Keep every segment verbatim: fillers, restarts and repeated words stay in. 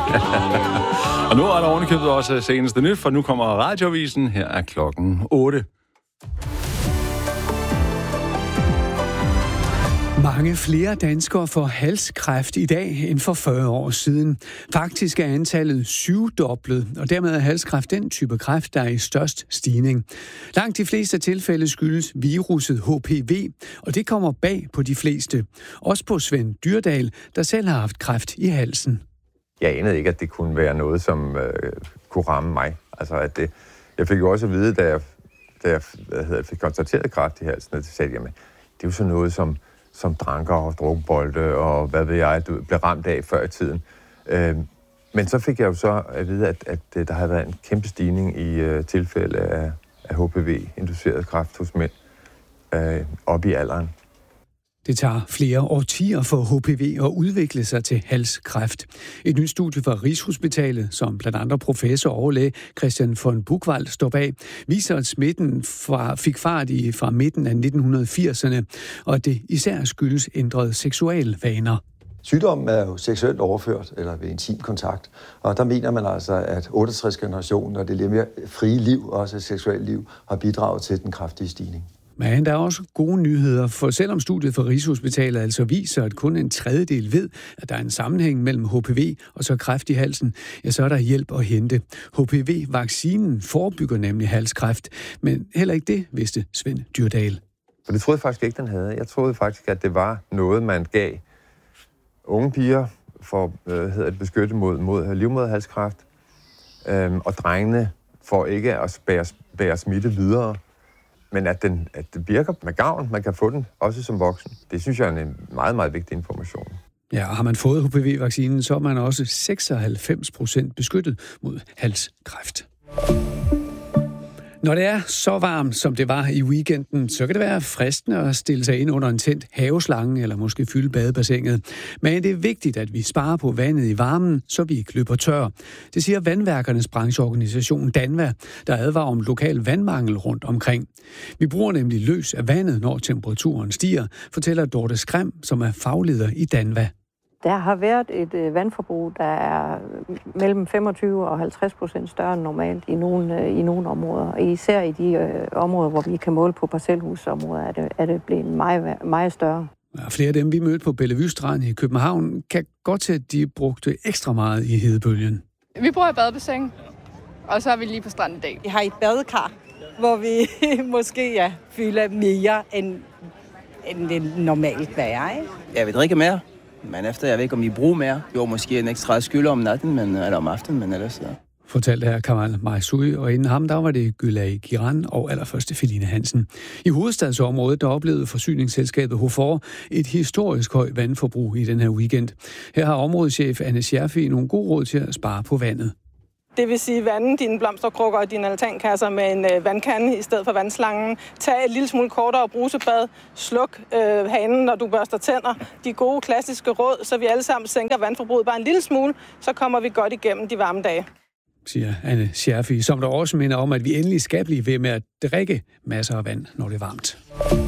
Og nu er der ovenikøbet også seneste nyt, for nu kommer Radioavisen. Her er klokken otte. Mange flere danskere får halskræft i dag end for fyrre år siden. Faktisk er antallet syvdoblet, og dermed er halskræft den type kræft, der er i størst stigning. Langt de fleste tilfælde skyldes viruset H P V, og det kommer bag på de fleste. Også på Svend Dyrdal, der selv har haft kræft i halsen. Jeg anede ikke, at det kunne være noget, som øh, kunne ramme mig. Altså, at det, jeg fik jo også at vide, da jeg, da jeg hvad hedder, fik konstateret kræft i halsen, at det sagde, jamen, det er jo sådan noget, som som dranker og drukbolde og hvad ved jeg, du blev ramt af før i tiden. Øh, men så fik jeg jo så at vide, at, at der havde været en kæmpe stigning i uh, tilfælde af, af H P V-induceret kræft hos mænd øh, op i alderen. Det tager flere årtier for H P V at udvikle sig til halskræft. Et nyt studie fra Rigshospitalet, som blandt andre professor og overlæge Christian von Buchwald står bag, viser, at smitten fra, fik fart i fra midten af nitten firserne, og at det især skyldes ændrede seksualvaner. Sygdommen er jo seksuelt overført, eller ved intim kontakt, og der mener man altså, at otteogtres generationen og det lidt mere frie liv, også seksuelt liv, har bidraget til den kraftige stigning. Men der er også gode nyheder, for selvom studiet fra Rigshospitalet altså viser, at kun en tredjedel ved, at der er en sammenhæng mellem H P V og så kræft i halsen, ja, så er der hjælp at hente. H P V-vaccinen forebygger nemlig halskræft, men heller ikke det vidste Svend Dyrdal. For det troede jeg faktisk ikke, den havde. Jeg troede faktisk, at det var noget, man gav unge piger for øh, hedder det, beskytte mod, mod livmoderhalskræft, øh, og drengene for ikke at bære, bære smitte videre. Men at, den, at det virker med gavn, man kan få den også som voksen, det synes jeg er en meget, meget vigtig information. Ja, og har man fået H P V-vaccinen, så er man også seksoghalvfems procent beskyttet mod halskræft. Når det er så varmt, som det var i weekenden, så kan det være fristende at stille sig ind under en tændt haveslange eller måske fylde badebassinet. Men det er vigtigt, at vi sparer på vandet i varmen, så vi ikke løber tør. Det siger vandværkernes brancheorganisation DANVA, der advarer om lokal vandmangel rundt omkring. Vi bruger nemlig løs af vandet, når temperaturen stiger, fortæller Dorte Skræm, som er fagleder i DANVA. Der har været et øh, vandforbrug, der er mellem femogtyve og halvtreds procent større end normalt i nogle, øh, i nogle områder. Og især i de øh, områder, hvor vi kan måle på parcelhusområder, er det, er det blevet meget, meget større. Ja, flere af dem, vi mødte på Bellevue Strand i København, kan godt til, at de brugte ekstra meget i hedebølgen. Vi bruger et badebassin, og så er vi lige på stranden i dag. Vi har et badekar, hvor vi måske ja, fylder mere end, end det normalt være, ikke? Ja, vi drikker mere. Men efter, jeg ved ikke, om vi bruger mere. Jo, måske en ekstra skylder om natten, men, eller om aftenen, men ellers ja. Fortalte her Kamal Maisui, og inden ham, der var det Gülay Giran og allerførste Feline Hansen. I hovedstadsområdet, der oplevede forsyningsselskabet Hofor et historisk højt vandforbrug i den her weekend. Her har områdeschef Anne Scherfi nogle gode råd til at spare på vandet. Det vil sige, vande dine blomsterkrukker og dine altankasser med en øh, vandkande i stedet for vandslangen. Tag et lille smule kortere brusebad. Sluk øh, hanen, når du børster tænder. De gode klassiske råd, så vi alle sammen sænker vandforbruget bare en lille smule, så kommer vi godt igennem de varme dage. Siger Anne Scherfi, som der også minder om, at vi endelig skal blive ved med at drikke masser af vand, når det er varmt.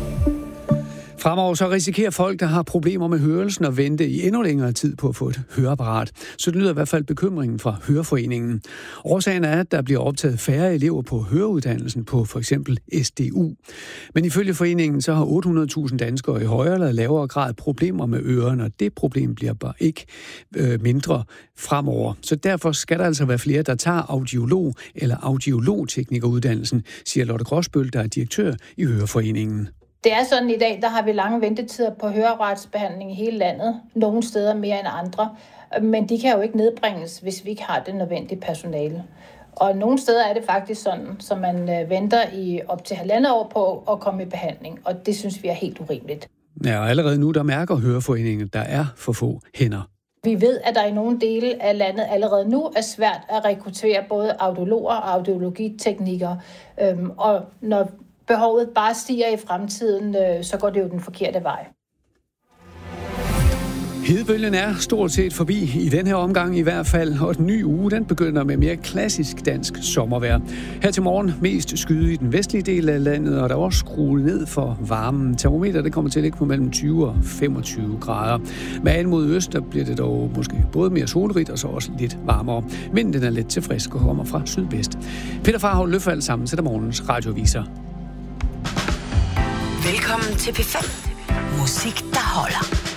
Fremover så risikerer folk, der har problemer med hørelsen, at vente i endnu længere tid på at få et høreapparat. Så det lyder i hvert fald bekymringen fra Høreforeningen. Årsagen er, at der bliver optaget færre elever på høreuddannelsen på for eksempel S D U. Men ifølge foreningen så har otte hundrede tusind danskere i højere eller lavere grad problemer med ørerne, og det problem bliver bare ikke øh, mindre fremover. Så derfor skal der altså være flere, der tager audiolog eller audiologteknikeruddannelsen, siger Lotte Gråsbøl, der er direktør i Høreforeningen. Det er sådan i dag, der har vi lange ventetider på høreapparatsbehandling i hele landet. Nogle steder mere end andre. Men de kan jo ikke nedbringes, hvis vi ikke har det nødvendige personale. Og nogle steder er det faktisk sådan, så man venter i op til halvandet år på at komme i behandling. Og det synes vi er helt urimeligt. Ja, og allerede nu der mærker Høreforeningen, at der er for få hænder. Vi ved, at der i nogle dele af landet allerede nu er svært at rekruttere både audiologer og audiologiteknikere. Og når behovet bare stiger i fremtiden, så går det jo den forkerte vej. Hedebølgen er stort set forbi i den her omgang i hvert fald, og den nye uge den begynder med mere klassisk dansk sommervejr. Her til morgen mest skyde i den vestlige del af landet, og der er også skruet ned for varmen. Termometer det kommer til at ligge på mellem tyve og femogtyve grader. Med an mod øst der bliver det dog måske både mere solrigt og så også lidt varmere. Vinden den er lidt til frisk og kommer fra sydvest. Peter Farhav Løfald sammen til morgens radioviser. Velkommen til P fem. Musik, der holder.